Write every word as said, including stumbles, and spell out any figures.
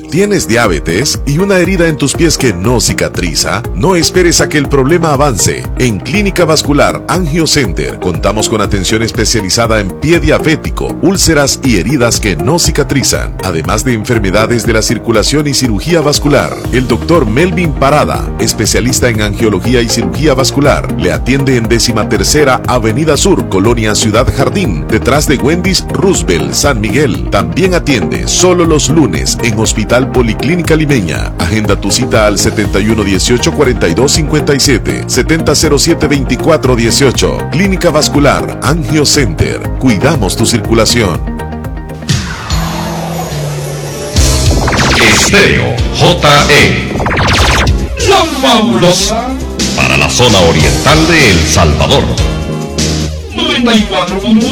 ¿Tienes diabetes y una herida en tus pies que no cicatriza? No esperes a que el problema avance. En Clínica Vascular Angio Center contamos con atención especializada en pie diabético, úlceras y heridas que no cicatrizan, además de enfermedades de la circulación y cirugía vascular. El doctor Melvin Parada, especialista en angiología y cirugía vascular, le atiende en décima tercera Avenida Sur, Colonia Ciudad Jardín, detrás de Wendy's Roosevelt, San Miguel. También atiende solo los lunes en Hospital Policlínica Limeña. Agenda tu cita al setenta y uno dieciocho cuarenta y dos cincuenta y siete, setenta cero siete veinticuatro dieciocho. Clínica Vascular Angio Center. Cuidamos tu circulación. Estéreo J E, la fabulosa, para la zona oriental de El Salvador. noventa y cuatro punto